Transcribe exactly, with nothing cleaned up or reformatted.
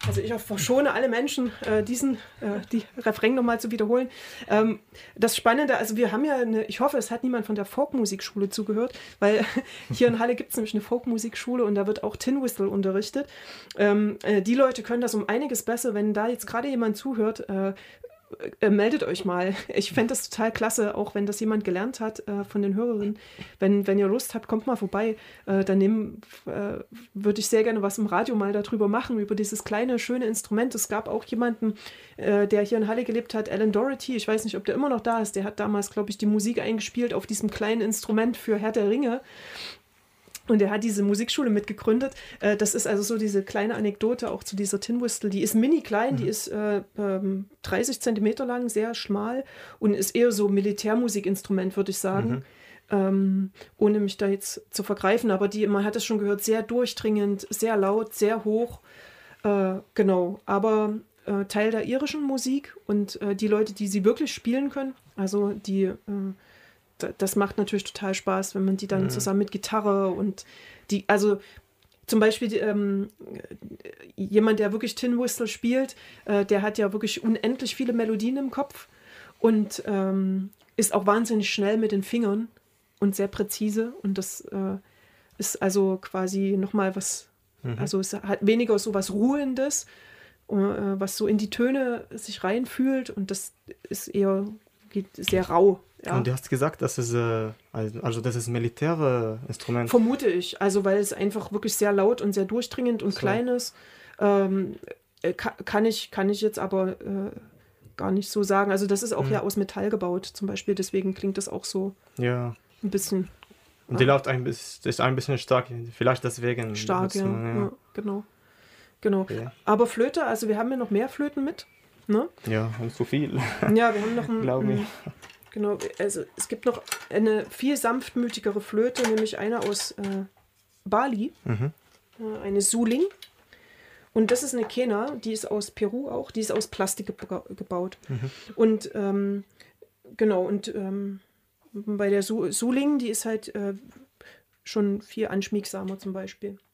Also ich verschone alle Menschen, äh, diesen äh, die Refrain nochmal zu wiederholen. Ähm, das Spannende, also wir haben ja eine, ich hoffe, es hat niemand von der Folkmusikschule zugehört, weil hier in Halle gibt es nämlich eine Folkmusikschule und da wird auch Tin Whistle unterrichtet. Ähm, äh, die Leute können das um einiges besser, wenn da jetzt gerade jemand zuhört, äh, Äh, meldet euch mal. Ich fände das total klasse, auch wenn das jemand gelernt hat äh, von den Hörerinnen. Wenn, wenn ihr Lust habt, kommt mal vorbei. Äh, dann nehm, äh, würde ich sehr gerne was im Radio mal darüber machen, über dieses kleine, schöne Instrument. Es gab auch jemanden, äh, der hier in Halle gelebt hat, Alan Doherty. Ich weiß nicht, ob der immer noch da ist. Der hat damals, glaube ich, die Musik eingespielt auf diesem kleinen Instrument für Herr der Ringe. Und er hat diese Musikschule mitgegründet. Äh, das ist also so diese kleine Anekdote auch zu dieser Tin Whistle. Die ist mini klein, mhm. die ist äh, ähm, dreißig Zentimeter lang, sehr schmal und ist eher so Militärmusikinstrument, würde ich sagen. Mhm. Ähm, ohne mich da jetzt zu vergreifen. Aber die, man hat es schon gehört, sehr durchdringend, sehr laut, sehr hoch. Äh, genau, aber äh, Teil der irischen Musik und äh, die Leute, die sie wirklich spielen können, also die... Äh, das macht natürlich total Spaß, wenn man die dann mhm. zusammen mit Gitarre und die, also zum Beispiel ähm, jemand, der wirklich Tin Whistle spielt, äh, der hat ja wirklich unendlich viele Melodien im Kopf und ähm, ist auch wahnsinnig schnell mit den Fingern und sehr präzise und das äh, ist also quasi nochmal was, mhm. also es hat weniger so was Ruhendes, äh, was so in die Töne sich reinfühlt und das ist eher geht sehr rau. Ja. Und du hast gesagt, dass es äh, also das ist ein Militärinstrument. Vermute ich, also weil es einfach wirklich sehr laut und sehr durchdringend und so. Klein ist. Ähm, kann, kann, ich, kann ich jetzt aber äh, gar nicht so sagen. Also das ist auch mhm. ja aus Metall gebaut zum Beispiel, deswegen klingt das auch so ja. ein bisschen... Und die ja. läuft ein bisschen, ist ein bisschen stark, vielleicht deswegen. Stark, ja. Ja. ja, genau. genau. Okay. Aber Flöte, also wir haben ja noch mehr Flöten mit. Ne? Ja, und so viel. Ja, wir haben noch ein... Glaube ich. Genau, also es gibt noch eine viel sanftmütigere Flöte, nämlich eine aus äh, Bali, mhm. äh, eine Suling. Und das ist eine Kena, die ist aus Peru auch, die ist aus Plastik ge- gebaut. Mhm. Und ähm, genau, und ähm, bei der Su- Suling, die ist halt äh, schon viel anschmiegsamer zum Beispiel.